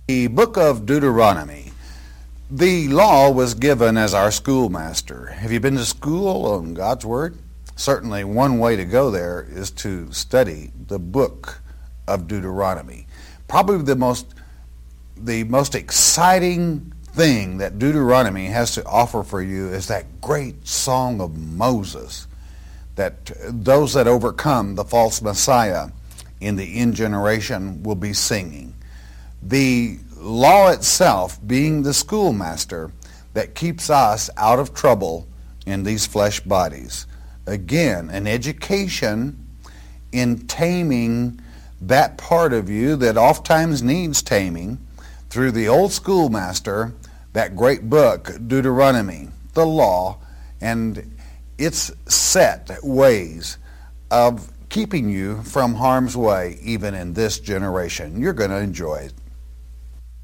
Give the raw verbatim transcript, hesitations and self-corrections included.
The book of Deuteronomy. The law was given as our schoolmaster. Have you been to school on God's Word? Certainly one way to go there is to study the book of Deuteronomy. Probably the most, the most exciting thing that Deuteronomy has to offer for you is that great song of Moses, that those that overcome the false Messiah in the end generation will be singing. The law itself being the schoolmaster that keeps us out of trouble in these flesh bodies. Again, an education in taming that part of you that oftentimes needs taming through the old schoolmaster, that great book, Deuteronomy, the law, and its set ways of keeping you from harm's way even in this generation. You're going to enjoy it.